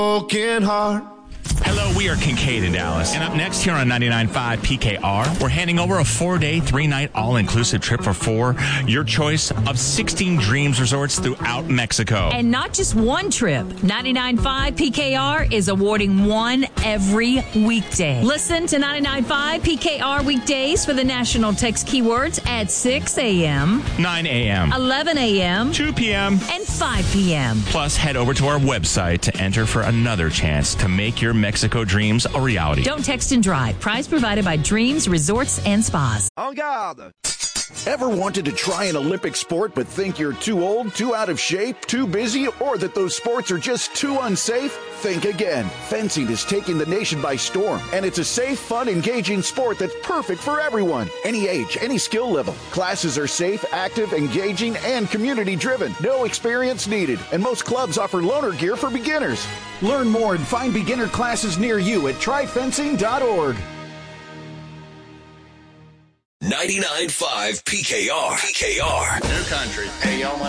broken heart. Hello, we are Kincaid in Dallas. And up next here on 99.5 PKR, we're handing over a 4-day, 3-night all-inclusive trip for four. Your choice of 16 Dreams resorts throughout Mexico. And not just one trip. 99.5 PKR is awarding one every weekday. Listen to 99.5 PKR weekdays for the national text keywords at 6 a.m., 9 a.m., 11 a.m., 2 p.m., and 5 p.m. Plus, head over to our website to enter for another chance to make your Mexico dreams a reality. Don't text and drive. Prize provided by Dreams Resorts and Spas. En garde. Ever wanted to try an Olympic sport but think you're too old, too out of shape, too busy, or that those sports are just too unsafe? Think again. Fencing is taking the nation by storm, and it's a safe, fun, engaging sport that's perfect for everyone. Any age, any skill level. Classes are safe, active, engaging, and community-driven. No experience needed, and most clubs offer loaner gear for beginners. Learn more and find beginner classes near you at tryfencing.org. 99.5 PKR. New country. Hey, y'all.